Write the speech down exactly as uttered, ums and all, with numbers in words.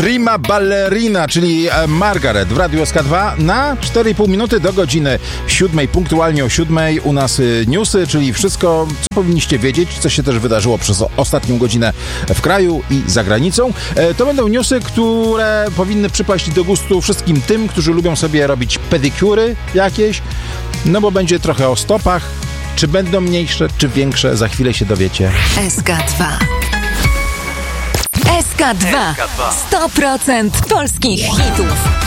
Prima Ballerina, czyli Margaret w Radiu S K dwa na cztery i pół minuty do godziny siódmej. Punktualnie o siódmej u nas newsy, czyli wszystko, co powinniście wiedzieć, co się też wydarzyło przez ostatnią godzinę w kraju i za granicą. To będą newsy, które powinny przypaść do gustu wszystkim tym, którzy lubią sobie robić pedikury jakieś, no bo będzie trochę o stopach. Czy będą mniejsze, czy większe, za chwilę się dowiecie. S K dwa. S K dwa. sto procent polskich hitów.